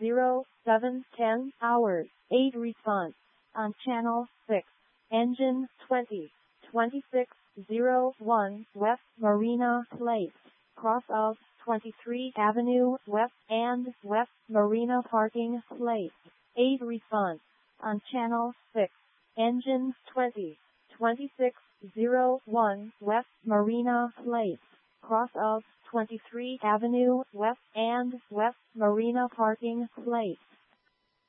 07:10 hours, 8 response. On channel 6. Engine 20. 2601 West Marina Place. Cross of 23 Avenue West and West Marina Parking Place. 8 response. On channel 6. Engine 20. 2601 West Marina Place. Cross of 23 Avenue West and West Marina Parking Place.